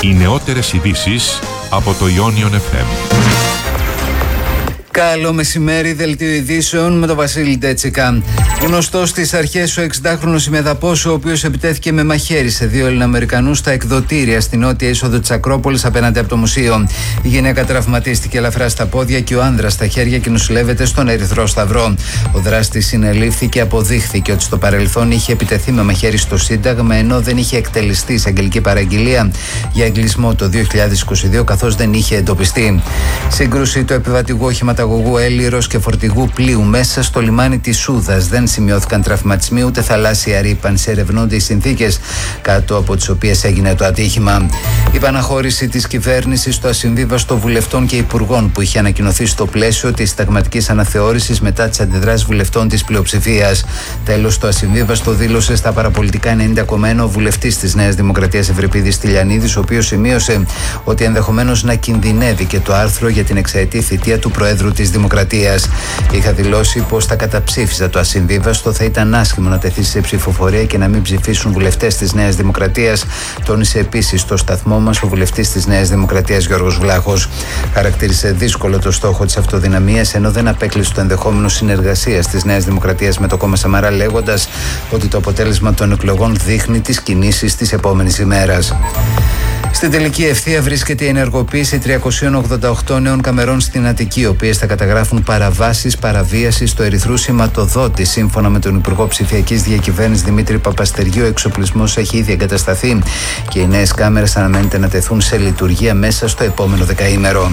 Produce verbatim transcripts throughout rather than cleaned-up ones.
Οι νεότερες ειδήσεις από το Ionion εφ εμ. Καλό μεσημέρι, δελτίο ειδήσεων με τον Βασίλη Ντέτσικα. Γνωστός στις αρχές ο εξηντάχρονος ημεδαπός, ο οποίος επιτέθηκε με μαχαίρι σε δύο Ελληνοαμερικανούς στα εκδοτήρια στην νότια είσοδο της Ακρόπολης απέναντι από το μουσείο. Η γυναίκα τραυματίστηκε ελαφρά στα πόδια και ο άνδρας στα χέρια και νοσηλεύεται στον Ερυθρό Σταυρό. Ο δράστης συνελήφθη και αποδείχθηκε ότι στο παρελθόν είχε επιτεθεί με μαχαίρι στο Σύνταγμα, ενώ δεν είχε εκτελεστεί εισαγγελική παραγγελία για εγκλεισμό το δύο χιλιάδες είκοσι δύο, καθώς δεν είχε εντοπιστεί. Σύγκρουση του επιβατηγού οχηματαγωγού Έλυρος και φορτηγού πλοίου μέσα στο λιμάνι της Σούδας. Δεν σημειώθηκαν τραυματισμοί ούτε θαλάσσια ρήπανση. Ερευνούνται οι συνθήκες κάτω από τις οποίες έγινε το ατύχημα. Η παναχώρηση της κυβέρνησης στο ασυμβίβαστο βουλευτών και υπουργών που είχε ανακοινωθεί στο πλαίσιο της συνταγματικής αναθεώρησης μετά τις αντιδράσεις βουλευτών της πλειοψηφίας. Τέλος, το ασυμβίβαστο δήλωσε στα παραπολιτικά ενενήντα κόμμα ένα ο βουλευτής της Νέας Δημοκρατίας Ευρυπίδης Τηλιανίδης, ο οποίος σημείωσε ότι ενδεχομένως να κινδυνεύει και το άρθρο για την εξαετή θητεία του Προέδρου της Δημοκρατίας. Είχα δηλώσει πως θα καταψήφιζα το ασυμβίβαστο, θα ήταν άσχημο να τεθεί σε ψηφοφορία και να μην ψηφίσουν βουλευτές της Νέας Δημοκρατίας, τόνισε επίσης στο σταθμό μας ο βουλευτής της Νέας Δημοκρατίας Γιώργος Βλάχος. Χαρακτήρισε δύσκολο το στόχο της αυτοδυναμίας, ενώ δεν απέκλεισε το ενδεχόμενο συνεργασίας της Νέας Δημοκρατίας με το κόμμα Σαμαρά, λέγοντας ότι το αποτέλεσμα των εκλογών δείχνει τις κινήσεις της επόμενης ημέρας. Στην τελική ευθεία βρίσκεται η ενεργοποίηση τριακοσίων ογδόντα οκτώ νέων καμερών στην Αττική, οι οποίες θα καταγράφουν παραβάσεις παραβίασης του ερυθρού σηματοδότη. Σύμφωνα με τον Υπουργό Ψηφιακής Διακυβέρνησης Δημήτρη Παπαστεριού, ο εξοπλισμός έχει ήδη εγκατασταθεί και οι νέες κάμερες αναμένεται να τεθούν σε λειτουργία μέσα στο επόμενο δεκαήμερο.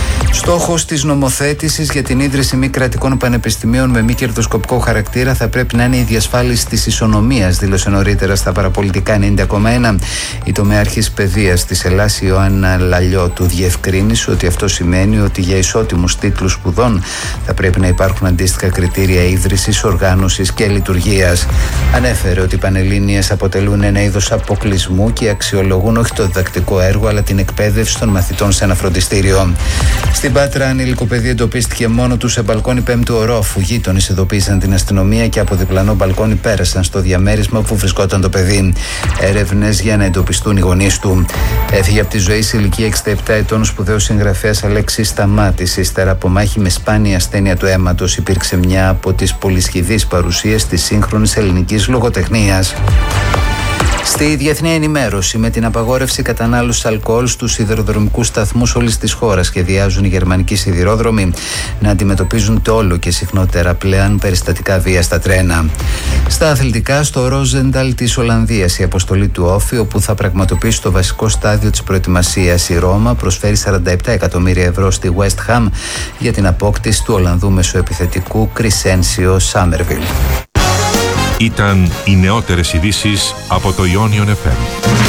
Στόχος της νομοθέτησης για την ίδρυση μη κρατικών πανεπιστημίων με μη κερδοσκοπικό χαρακτήρα θα πρέπει να είναι η διασφάλιση της ισονομίας, δήλωσε νωρίτερα στα παραπολιτικά ενενήντα κόμμα ένα η τομεάρχης παιδείας της Ελλάς Ιωάννα Λαλιώτου. Διευκρίνησε ότι αυτό σημαίνει ότι για ισότιμους τίτλους σπουδών θα πρέπει να υπάρχουν αντίστοιχα κριτήρια ίδρυσης, οργάνωσης και λειτουργίας. Ανέφερε ότι οι Πανελλήνιες αποτελούν ένα είδος αποκλεισμού και αξιολογούν όχι το διδακτικό έργο αλλά την εκπαίδευση των μαθητών σε ένα φροντιστήριο. Στην Πάτρα, ανήλικο παιδί εντοπίστηκε μόνο του σε μπαλκόνι πέμπτου ορόφου. Γείτονες ειδοποίησαν την αστυνομία και από διπλανό μπαλκόνι πέρασαν στο διαμέρισμα που βρισκόταν το παιδί. Έρευνες για να εντοπιστούν οι γονείς του. Έφυγε από τη ζωή σε ηλικία εξήντα επτά ετών ο σπουδαίος συγγραφέας Αλέξης Σταμάτης. Ύστερα από μάχη με σπάνια ασθένεια του αίματος, υπήρξε μια από τις πολυσχηδείς παρουσίες της σύγχρονης ελληνικής λογοτεχνίας. Στη διεθνή ενημέρωση, με την απαγόρευση κατανάλωσης αλκοόλ στους σιδηροδρομικούς σταθμούς όλης της χώρας, σχεδιάζουν οι γερμανικοί σιδηρόδρομοι να αντιμετωπίζουν το όλο και συχνότερα πλέον περιστατικά βία στα τρένα. Στα αθλητικά, στο Ρόζενταλ της Ολλανδίας, η αποστολή του Όφη, όπου θα πραγματοποιήσει το βασικό στάδιο της προετοιμασίας, η Ρώμα προσφέρει σαράντα επτά εκατομμύρια ευρώ στη West Ham για την απόκτηση του Ολλανδού μεσοεπιθετικού Κρισένσιο Σάμερβιλ. Ήταν οι νεότερες ειδήσεις από το Ionion εφ εμ.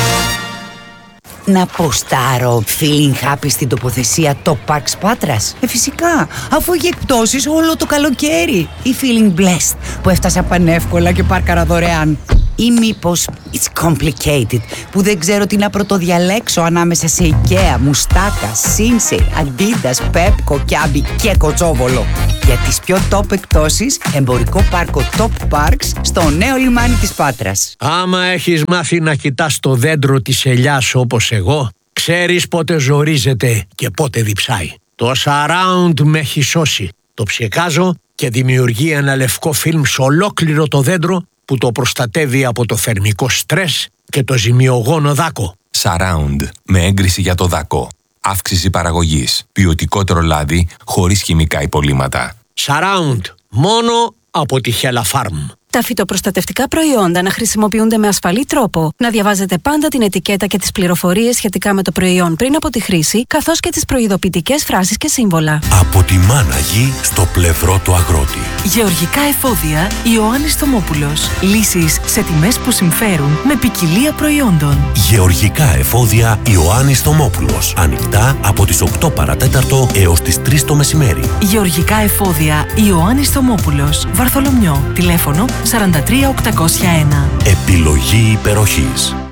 Να ποστάρω feeling happy στην τοποθεσία Top Parks Πάτρας. Ε, φυσικά, αφού έχει εκπτώσεις όλο το καλοκαίρι. Ή feeling blessed που έφτασα πανεύκολα και πάρκαρα δωρεάν. Ή μήπως it's complicated που δεν ξέρω τι να πρωτοδιαλέξω ανάμεσα σε IKEA, Μουστάκα, Sinsei, Adidas, Pepco, Kiabi και Κοτσόβολο. Για τις πιο top εκπτώσεις, εμπορικό πάρκο Top Parks στο νέο λιμάνι της Πάτρας. Άμα έχεις μάθει να κοιτάς το δέντρο της ελιάς όπως εγώ, ξέρεις πότε ζορίζεται και πότε διψάει. Το Surround με έχει σώσει. Το ψεκάζω και δημιουργεί ένα λευκό φιλμ σε ολόκληρο το δέντρο που το προστατεύει από το θερμικό στρες και το ζημιογόνο δάκο. Surround με έγκριση για το δάκο. Αύξηση παραγωγής. Ποιοτικότερο λάδι χωρίς χημικά υπολείμματα. Surround. Μόνο από τη Hella Farm. Τα φυτοπροστατευτικά προϊόντα να χρησιμοποιούνται με ασφαλή τρόπο, να διαβάζετε πάντα την ετικέτα και τις πληροφορίες σχετικά με το προϊόν πριν από τη χρήση, καθώς και τις προειδοποιητικές φράσεις και σύμβολα. Από τη μάνα γη στο πλευρό του αγρότη. Γεωργικά εφόδια Ιωάννης Θωμόπουλος. Λύσεις σε τιμές που συμφέρουν με ποικιλία προϊόντων. Γεωργικά εφόδια Ιωάννης Θωμόπουλος. Ανοιχτά από τις οκτώ παρατέταρτο έως τις τρεις το μεσημέρι. Γεωργικά εφόδια Ιωάννης Θωμόπουλος. Βαρθολομιό. Τηλέφωνο σαράντα τρία οκτακόσια ένα. Επιλογή υπεροχής.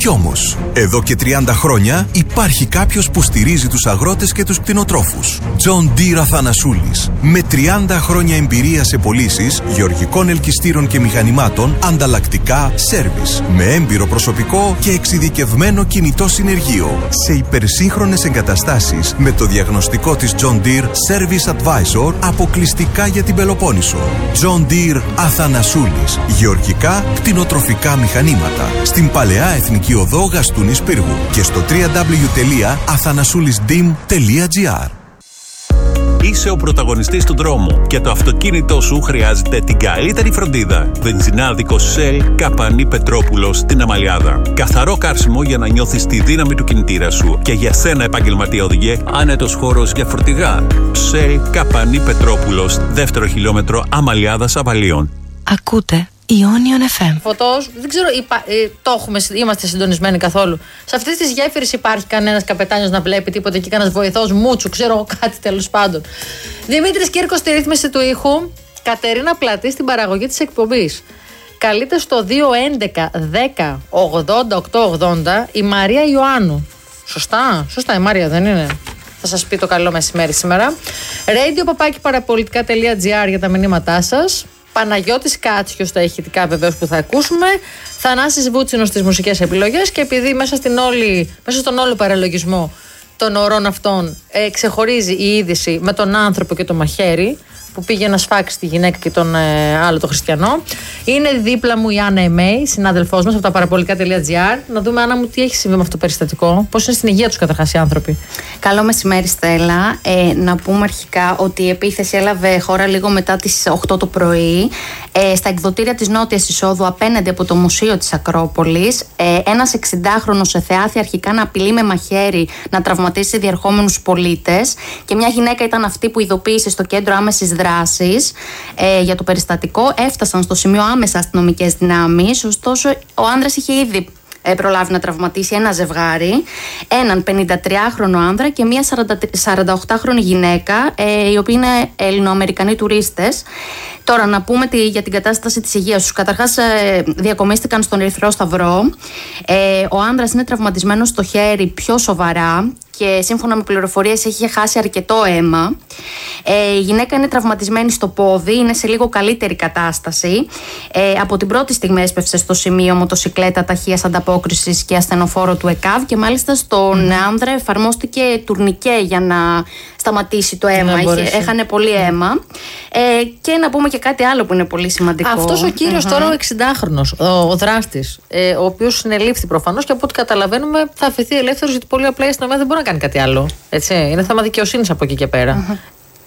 Κι όμως, εδώ και τριάντα χρόνια υπάρχει κάποιος που στηρίζει τους αγρότες και τους κτηνοτρόφους. John Deere Αθανασούλης. Με τριάντα χρόνια εμπειρία σε πωλήσεις γεωργικών ελκυστήρων και μηχανημάτων, ανταλλακτικά, σέρβις. Με έμπειρο προσωπικό και εξειδικευμένο κινητό συνεργείο. Σε υπερσύγχρονες εγκαταστάσεις με το διαγνωστικό της John Deere Service Advisor αποκλειστικά για την Πελοπόννησο. John Deere Αθανασούλης. Γεωργικά, κτηνοτροφικά μηχανήματα. Στην Παλαιά Εθνική Οδό Γαστούνης Πύργου και στο double-u double-u double-u τελεία αθανασούλισdim τελεία gr. Είσαι ο πρωταγωνιστής του δρόμου και το αυτοκίνητό σου χρειάζεται την καλύτερη φροντίδα. Βενζινάδικο Shell Καπανή Πετρόπουλος στην Αμαλιάδα. Καθαρό καύσιμο για να νιώθεις τη δύναμη του κινητήρα σου. Και για σένα, επαγγελματία οδηγέ, άνετος χώρος για φορτηγά. Shell Καπανή Πετρόπουλος, δεύτερο χιλιόμετρο Αμαλιάδας Αβαλίων. Ακούτε Ionion εφ εμ. Φωτός, δεν ξέρω, υπα... ε, το έχουμε, είμαστε συντονισμένοι καθόλου. Σε αυτή τη γέφυρη υπάρχει κανένας καπετάνιος να βλέπει τίποτα εκεί, κανένας βοηθός, μούτσου, ξέρω εγώ κάτι τέλος πάντων. Δημήτρης Κύρκος στη ρύθμιση του ήχου, Κατερίνα Πλατή στην παραγωγή της εκπομπής. Καλείται στο δύο έντεκα δέκα ογδόντα οκτώ ογδόντα η Μαρία Ιωάννου. Σωστά, σωστά η Μαρία δεν είναι? Θα σας πει το καλό μεσημέρι σήμερα. radio παπάκι παραπολιτικά τελεία gr για τα μηνύματά σας. Παναγιώτης Κάτσιος στα ηχητικά βεβαίως που θα ακούσουμε. Θανάσης Βούτσινος στις μουσικές επιλογές. Και επειδή μέσα, στην όλη, μέσα στον όλο παραλογισμό των ωρών αυτών ε, ξεχωρίζει η είδηση με τον άνθρωπο και το μαχαίρι που πήγε να σφάξει τη γυναίκα και τον ε, άλλο τον χριστιανό. Είναι δίπλα μου η Άννα Εμέη, συνάδελφός μας από τα παραπολιτικά τελεία gr. Να δούμε, Άννα μου, τι έχει συμβεί με αυτό το περιστατικό. Πώς είναι στην υγεία τους καταρχάς οι άνθρωποι? Καλό μεσημέρι, Στέλλα. Ε, να πούμε αρχικά ότι η επίθεση έλαβε χώρα λίγο μετά τις οκτώ το πρωί ε, στα εκδοτήρια της Νότιας Εισόδου απέναντι από το Μουσείο της Ακρόπολης. Ε, ένας εξηντάχρονος σε θεάθη αρχικά να απειλεί με μαχαίρι να τραυματίσει διερχόμενους πολίτες και μια γυναίκα ήταν αυτή που ειδοποίησε στο κέντρο άμεσης δράσης ε, για το περιστατικό. Έφτασαν στο σημείο άμεσα αστυνομικές δυνάμεις, ωστόσο ο άνδρας είχε ήδη ε, προλάβει να τραυματίσει ένα ζευγάρι, έναν πενηντατριάχρονο άνδρα και μια σαρανταοκτάχρονη γυναίκα, ε, οι οποίοι είναι Ελληνοαμερικανοί τουρίστες. Τώρα να πούμε τη, για την κατάσταση της υγείας τους. Καταρχάς ε, διακομίστηκαν στον Ερυθρό Σταυρό. Ε, ο άνδρας είναι τραυματισμένος στο χέρι πιο σοβαρά και σύμφωνα με πληροφορίες έχει χάσει αρκετό αίμα. Ε, η γυναίκα είναι τραυματισμένη στο πόδι, είναι σε λίγο καλύτερη κατάσταση. Ε, από την πρώτη στιγμή έσπευσε στο σημείο μοτοσικλέτα ταχείας ανταπόκρισης και ασθενοφόρο του ΕΚΑΒ και μάλιστα στον mm. άνδρα εφαρμόστηκε τουρνικέ για να σταματήσει το αίμα. Είχε, έχανε πολύ αίμα. Ε, και να πούμε και κάτι άλλο που είναι πολύ σημαντικό. Αυτός ο κύριος mm-hmm. τώρα ο εξηντάχρονος, ο, ο δράστης, ε, ο οποίος συνελήφθη προφανώς και από ό,τι καταλαβαίνουμε θα αφαιθεί ελεύθερος, γιατί πολύ απλά η αστυνομία δεν μπορεί να κάνει κάτι άλλο. Έτσι. Είναι θέμα δικαιοσύνης από εκεί και πέρα. Mm-hmm.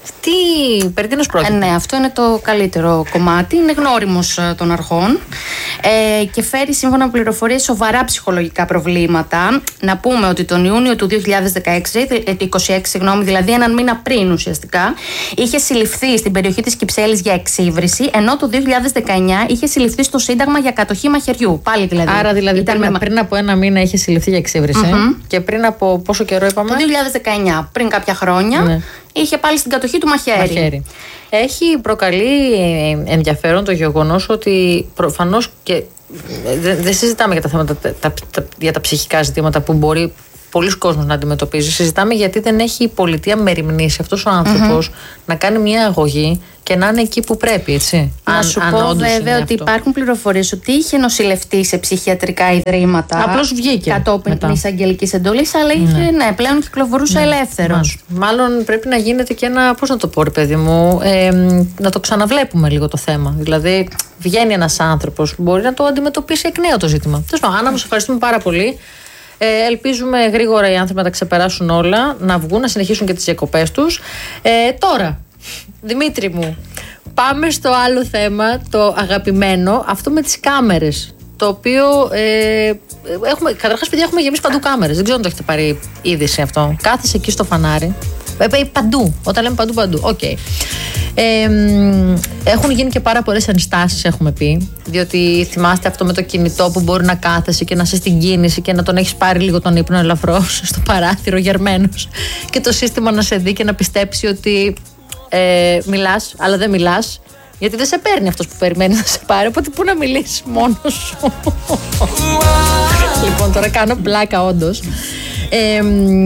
Τι, περί τίνος πρόκειται? Ε, ναι, αυτό είναι το καλύτερο κομμάτι. Είναι γνώριμος ε, των αρχών ε, και φέρει σύμφωνα με πληροφορίες σοβαρά ψυχολογικά προβλήματα. Να πούμε ότι τον Ιούνιο του δύο χιλιάδες δεκαέξι, ε, είκοσι έξι, συγγνώμη, δηλαδή έναν μήνα πριν ουσιαστικά, είχε συλληφθεί στην περιοχή της Κυψέλης για εξύβριση, ενώ το δύο χιλιάδες δεκαεννιά είχε συλληφθεί στο Σύνταγμα για κατοχή μαχαιριού. Πάλι δηλαδή. Άρα δηλαδή πριν, με... πριν από ένα μήνα είχε συλληφθεί για εξύβριση mm-hmm. και πριν από πόσο καιρό είπαμε? Το δύο χιλιάδες δεκαεννιά, πριν κάποια χρόνια. Ναι. Είχε πάλι στην κατοχή του μαχαίρι. μαχαίρι. Έχει προκαλεί ενδιαφέρον το γεγονός ότι προφανώς και δεν δε συζητάμε για τα θέματα, τα, τα, τα, για τα ψυχικά ζητήματα που μπορεί πολλοί κόσμος να αντιμετωπίζει. Συζητάμε γιατί δεν έχει η πολιτεία μεριμνήσει αυτός ο άνθρωπος mm-hmm. να κάνει μια αγωγή και να είναι εκεί που πρέπει, έτσι. Να αν, σου αν πω βέβαια ότι αυτό. Υπάρχουν πληροφορίες ότι είχε νοσηλευτεί σε ψυχιατρικά ιδρύματα. Απλώς βγήκε κατόπιν της εισαγγελικής εντολής, αλλά είχε, ναι. ναι, πλέον κυκλοφορούσε ναι. ελεύθερος. Μάλλον πρέπει να γίνεται και ένα, πώς να το πω ρε παιδί μου, ε, να το ξαναβλέπουμε λίγο το θέμα. Δηλαδή βγαίνει ένας άνθρωπος που μπορεί να το αντιμετωπίσει εκ νέου το ζήτημα. Τέλος πάντων, Άννα, μας ευχαριστούμε πάρα πολύ. Ε, ελπίζουμε γρήγορα οι άνθρωποι να τα ξεπεράσουν όλα, να βγουν, να συνεχίσουν και τις διακοπές τους. Ε, τώρα, Δημήτρη μου, πάμε στο άλλο θέμα, το αγαπημένο, αυτό με τις κάμερες. Το οποίο ε, έχουμε, καταρχάς παιδιά έχουμε γεμίσει παντού κάμερες. Δεν ξέρω αν το έχετε πάρει είδηση αυτό. Κάθεσαι εκεί στο φανάρι. Ε, παντού, όταν λέμε παντού παντού. Οκ. Okay. Ε, έχουν γίνει και πάρα πολλές ενστάσεις, έχουμε πει. Διότι θυμάστε αυτό με το κινητό που μπορεί να κάθεσαι και να είσαι στην κίνηση και να τον έχεις πάρει λίγο τον ύπνο ελαφρώς στο παράθυρο γερμένος και το σύστημα να σε δει και να πιστέψει ότι ε, μιλάς, αλλά δεν μιλάς. Γιατί δεν σε παίρνει αυτός που περιμένει να σε πάρει. Οπότε πού να μιλήσεις μόνος σου. Λοιπόν, τώρα κάνω πλάκα όντως. Ε,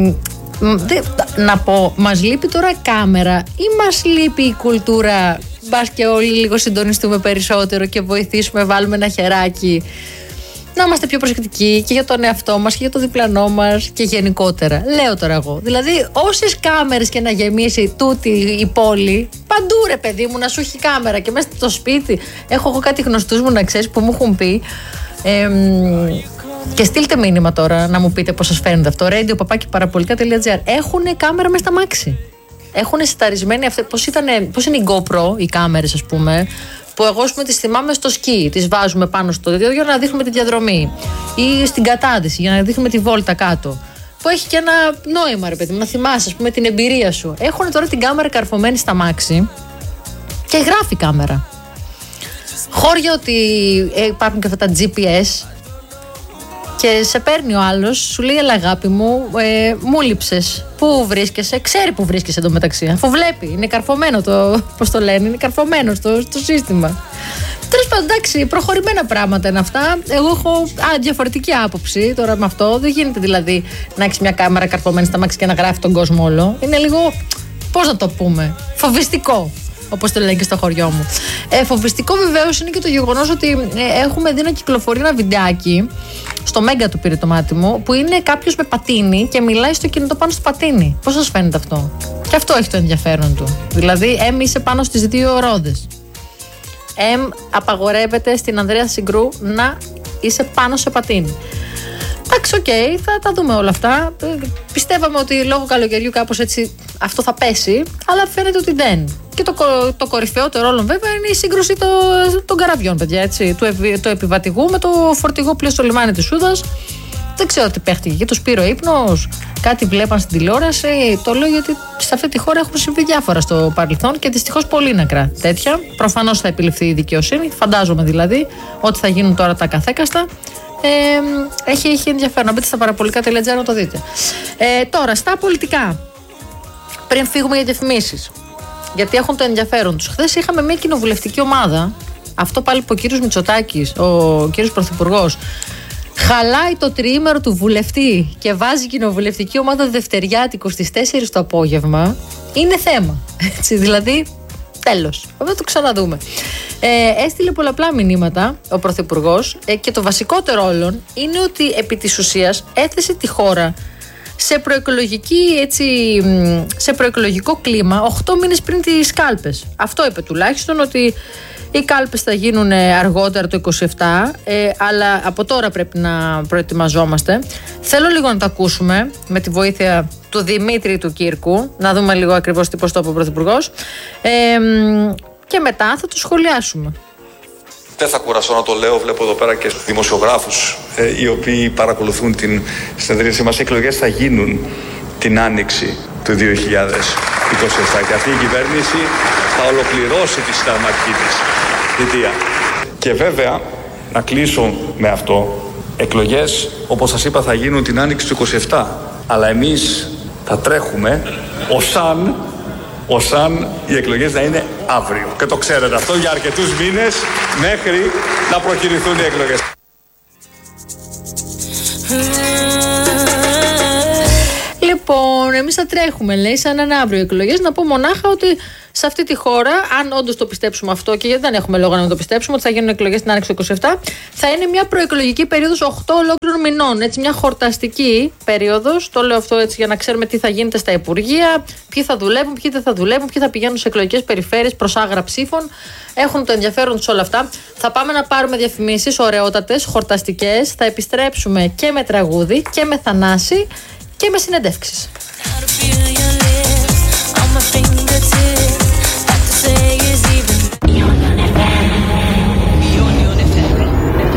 να πω, μας λείπει τώρα κάμερα ή μας λείπει η κουλτούρα? Μπας και όλοι λίγο συντονιστούμε περισσότερο και βοηθήσουμε, βάλουμε ένα χεράκι, να είμαστε πιο προσεκτικοί και για τον εαυτό μας και για το διπλανό μας και γενικότερα. Λέω τώρα εγώ. Δηλαδή, όσες κάμερες και να γεμίσει τούτη η πόλη, παντού ρε παιδί μου να σου έχει κάμερα και μέσα στο σπίτι. Έχω εγώ κάτι γνωστούς μου να ξέρεις που μου έχουν πει. Ε, και στείλτε μήνυμα τώρα να μου πείτε πώς σας φαίνεται αυτό. radio παπάκι παραπολιτικά τελεία τζι άρ. Έχουν κάμερα μέσα στα μάξι. Έχουν σιταρισμένη αυτή. Πώς, πώς είναι η GoPro, οι κάμερες, ας πούμε, που εγώ ας πούμε τις θυμάμαι στο σκι. Τις βάζουμε πάνω στο δέντρο για να δείχνουμε τη διαδρομή. Ή στην κατάδυση για να δείχνουμε τη βόλτα κάτω. Που έχει και ένα νόημα, ρε παιδί μου, να θυμάσαι, ας πούμε, την εμπειρία σου. Έχουν τώρα την κάμερα καρφωμένη στα μάξι και γράφει κάμερα. Χώρια ότι υπάρχουν και αυτά τα τζι πι ες. Και σε παίρνει ο άλλος, σου λέει έλα αγάπη μου, ε, μου λείψες. Πού βρίσκεσαι, ξέρει που βρίσκεσαι εντωμεταξύ. Αφού βλέπει, είναι καρφωμένο το, πώς το λένε, είναι καρφωμένο στο, στο σύστημα. Τέλος πάντων, εντάξει, προχωρημένα πράγματα είναι αυτά. Εγώ έχω α, διαφορετική άποψη τώρα με αυτό. Δεν γίνεται δηλαδή να έχεις μια κάμερα καρφωμένη στα μάξι και να γράφει τον κόσμο όλο. Είναι λίγο, πώς να το πούμε, φοβιστικό. Όπως το λένε και στο χωριό μου. Ε, φοβιστικό βεβαίως είναι και το γεγονός ότι ε, έχουμε δει να κυκλοφορεί ένα βιντεάκι στο Μέγκα του πήρε το μάτι μου, που είναι κάποιος με πατίνι και μιλάει στο κινητό πάνω στο πατίνι. Πώς σας φαίνεται αυτό? Και αυτό έχει το ενδιαφέρον του. Δηλαδή, εμ είσαι πάνω στις δύο ρόδες. Εμ απαγορεύεται στην Ανδρέα Συγκρού να είσαι πάνω σε πατίνι. Εντάξει, οκ, okay, θα τα δούμε όλα αυτά. Πιστεύαμε ότι λόγω καλοκαιριού κάπως έτσι αυτό θα πέσει, αλλά φαίνεται ότι δεν. Και το, το κορυφαιότερο όλων βέβαια είναι η σύγκρουση το, των καραβιών, παιδιά, έτσι, του, ευ, του επιβατηγού με το φορτηγό πλοίο στο λιμάνι της Σούδας. Δεν ξέρω τι παίχτηκε και το Σπύρο ύπνος, κάτι βλέπαν στην τηλεόραση. Το λέω γιατί σε αυτή τη χώρα έχουν συμβεί διάφορα στο παρελθόν και δυστυχώς πολύ νεκρά τέτοια. Προφανώς θα επιληφθεί η δικαιοσύνη, φαντάζομαι δηλαδή ότι θα γίνουν τώρα τα καθέκαστα. Ε, έχει, έχει ενδιαφέρον να μπείτε στα παραπολιτικά τελεία τζι άρ να το δείτε. Ε, τώρα, στα πολιτικά, πριν φύγουμε για διαφημίσεις, γιατί έχουν το ενδιαφέρον τους. Χθες είχαμε μια κοινοβουλευτική ομάδα. Αυτό πάλι που ο κύριος Μητσοτάκης, ο κύριος Πρωθυπουργός, χαλάει το τριήμερο του βουλευτή και βάζει κοινοβουλευτική ομάδα Δευτεριάτικο στις τέσσερις το απόγευμα. Είναι θέμα. Έτσι, δηλαδή, τέλος. Θα το ξαναδούμε. Ε, έστειλε πολλαπλά μηνύματα ο Πρωθυπουργός ε, και το βασικότερο όλων είναι ότι επί της ουσίας έθεσε τη χώρα σε, προεκλογική, έτσι, σε προεκλογικό κλίμα οκτώ μήνες πριν τις κάλπες. Αυτό είπε τουλάχιστον, ότι οι κάλπες θα γίνουν αργότερα το είκοσι επτά, ε, αλλά από τώρα πρέπει να προετοιμαζόμαστε. Θέλω λίγο να το ακούσουμε με τη βοήθεια του Δημήτρη του Κύρκου, να δούμε λίγο ακριβώς τι πώς το είπε ο Πρωθυπουργός, ε, και μετά θα το σχολιάσουμε. Δεν θα κουραστώ να το λέω, βλέπω εδώ πέρα και δημοσιογράφους ε, οι οποίοι παρακολουθούν την συνεδρίαση μας. Οι εκλογές θα γίνουν την Άνοιξη του δύο χιλιάδες είκοσι επτά και αυτή η κυβέρνηση θα ολοκληρώσει τη συνταγματική της θητεία. Και βέβαια, να κλείσω με αυτό, εκλογές, όπως σας είπα, θα γίνουν την Άνοιξη του είκοσι επτά. Αλλά εμείς θα τρέχουμε ως αν, ως αν οι εκλογές να είναι αύριο. Και το ξέρετε αυτό για αρκετούς μήνες μέχρι να προκηρυχθούν οι εκλογές. Λοιπόν, εμείς θα τρέχουμε, λέει, σαν να είναι αύριο οι εκλογές. Να πω μονάχα ότι σε αυτή τη χώρα, αν όντως το πιστέψουμε αυτό, και γιατί δεν έχουμε λόγο να μην το πιστέψουμε, ότι θα γίνουν εκλογές την Άνοιξη του είκοσι επτά, θα είναι μια προεκλογική περίοδος οκτώ ολόκληρων μηνών. Έτσι, μια χορταστική περίοδος. Το λέω αυτό έτσι για να ξέρουμε τι θα γίνεται στα υπουργεία, ποιοι θα δουλεύουν, ποιοι δεν θα δουλεύουν, ποιοι θα πηγαίνουν σε εκλογικές περιφέρειες προς άγρα ψήφων. Έχουν το ενδιαφέρον τους όλα αυτά. Θα πάμε να πάρουμε διαφημίσεις ωραιότατες, χορταστικές. Θα επιστρέψουμε και με τραγούδι και με Θανάση και με συνεντεύξεις.